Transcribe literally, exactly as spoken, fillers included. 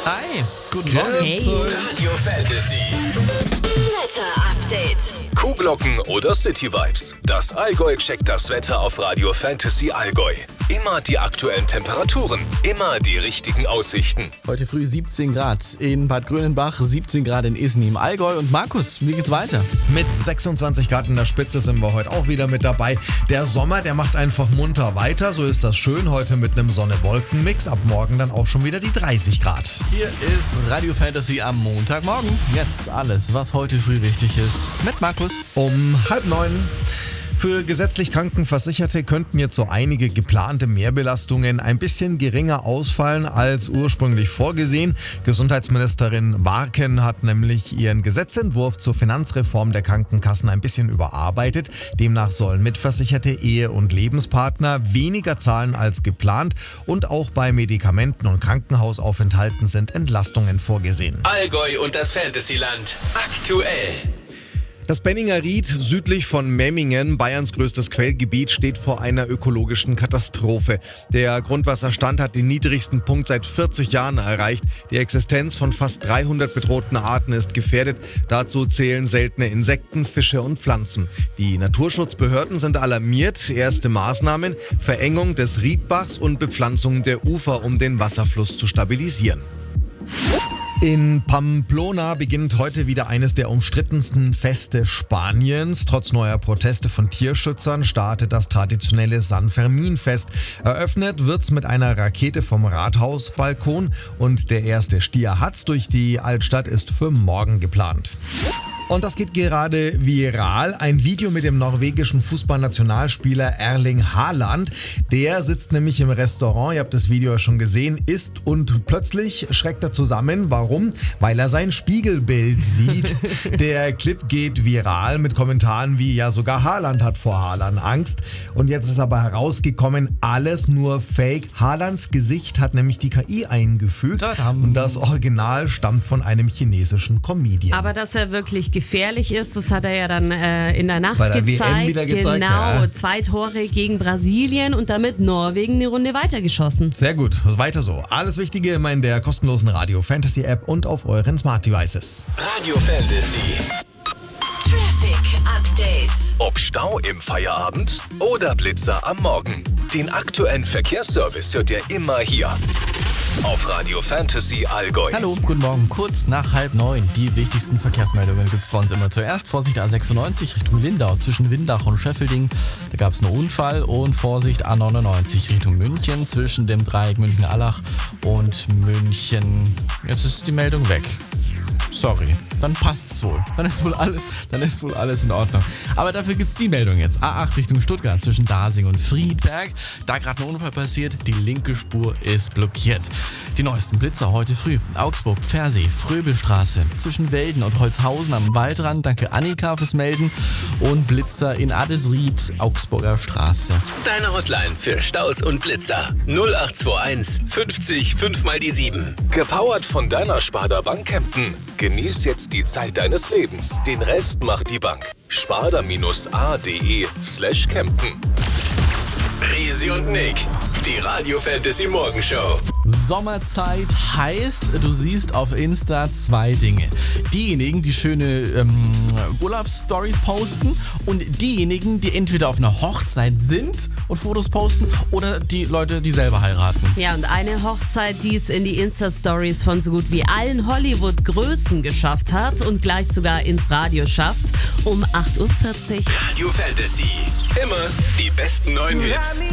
Hi, guten Morgen. Hey. Radio Fantasy. Wetter-Update. Kuhglocken oder City Vibes. Das Allgäu checkt das Wetter auf Radio Fantasy Allgäu. Immer die aktuellen Temperaturen, immer die richtigen Aussichten. Heute früh siebzehn Grad in Bad Grönenbach, siebzehn Grad in Isny im Allgäu. Und Markus, wie geht's weiter? Mit sechsundzwanzig Grad in der Spitze sind wir heute auch wieder mit dabei. Der Sommer, der macht einfach munter weiter. So ist das schön. Heute mit einem Sonne-Wolken-Mix. Ab morgen dann auch schon wieder die dreißig Grad. Hier ist Radio Fantasy am Montagmorgen. Jetzt alles, was heute früh wichtig ist. Mit Markus. Um halb neun. Für gesetzlich Krankenversicherte könnten jetzt so einige geplante Mehrbelastungen ein bisschen geringer ausfallen als ursprünglich vorgesehen. Gesundheitsministerin Barken hat nämlich ihren Gesetzentwurf zur Finanzreform der Krankenkassen ein bisschen überarbeitet. Demnach sollen mitversicherte Ehe- und Lebenspartner weniger zahlen als geplant und auch bei Medikamenten und Krankenhausaufenthalten sind Entlastungen vorgesehen. Allgäu und das Fantasyland. Aktuell. Das Benninger Ried südlich von Memmingen, Bayerns größtes Quellgebiet, steht vor einer ökologischen Katastrophe. Der Grundwasserstand hat den niedrigsten Punkt seit vierzig Jahren erreicht. Die Existenz von fast dreihundert bedrohten Arten ist gefährdet. Dazu zählen seltene Insekten, Fische und Pflanzen. Die Naturschutzbehörden sind alarmiert. Erste Maßnahmen: Verengung des Riedbachs und Bepflanzung der Ufer, um den Wasserfluss zu stabilisieren. In Pamplona beginnt heute wieder eines der umstrittensten Feste Spaniens. Trotz neuer Proteste von Tierschützern startet das traditionelle San Fermin-Fest. Eröffnet wird's mit einer Rakete vom Rathausbalkon und der erste Stierhatz durch die Altstadt ist für morgen geplant. Und das geht gerade viral. Ein Video mit dem norwegischen Fußballnationalspieler Erling Haaland. Der sitzt nämlich im Restaurant, ihr habt das Video schon gesehen, isst und plötzlich schreckt er zusammen. Warum? Weil er sein Spiegelbild sieht. Der Clip geht viral mit Kommentaren wie, ja, sogar Haaland hat vor Haaland Angst. Und jetzt ist aber herausgekommen, alles nur Fake. Haalands Gesicht hat nämlich die K I eingefügt. Und das Original stammt von einem chinesischen Comedian. Aber dass er wirklich gefährlich ist, das hat er ja dann äh, in der Nacht Bei der gezeigt. W M wieder gezeigt, genau, ja. Zwei Tore gegen Brasilien und damit Norwegen eine Runde weitergeschossen. Sehr gut, weiter so. Alles Wichtige immer in der kostenlosen Radio Fantasy App und auf euren Smart Devices. Radio Fantasy. Traffic Update. Ob Stau im Feierabend oder Blitzer am Morgen. Den aktuellen Verkehrsservice hört ihr immer hier. Auf Radio Fantasy Allgäu. Hallo, guten Morgen. Kurz nach halb neun. Die wichtigsten Verkehrsmeldungen gibt's bei uns immer zuerst. Vorsicht A sechsundneunzig Richtung Lindau zwischen Windach und Scheffelding. Da gab es einen Unfall. Und Vorsicht A neunundneunzig Richtung München zwischen dem Dreieck München-Allach und München. Jetzt ist die Meldung weg. Sorry, dann passt's wohl. Dann ist wohl alles, dann ist wohl alles in Ordnung. Aber dafür gibt's die Meldung jetzt. A acht Richtung Stuttgart zwischen Dasing und Friedberg. Da gerade ein Unfall passiert, die linke Spur ist blockiert. Die neuesten Blitzer heute früh. Augsburg, Pfersee, Fröbelstraße zwischen Welden und Holzhausen am Waldrand. Danke Annika fürs Melden. Und Blitzer in Adesried, Augsburger Straße. Deine Hotline für Staus und Blitzer. null acht zwei eins fünfzig fünf mal die sieben. Gepowert von deiner Sparda Bank Kempten. Genieß jetzt die Zeit deines Lebens. Den Rest macht die Bank. Sparda-ade slash Kempten. Risi und Nick, die Radio Fantasy Morgenshow. Sommerzeit heißt, du siehst auf Insta zwei Dinge. Diejenigen, die schöne ähm, Urlaubsstories posten und diejenigen, die entweder auf einer Hochzeit sind und Fotos posten oder die Leute, die selber heiraten. Ja, und eine Hochzeit, die es in die Insta-Stories von so gut wie allen Hollywood-Größen geschafft hat und gleich sogar ins Radio schafft, um acht Uhr vierzig. Radio Fantasy. Immer die besten neuen Hits.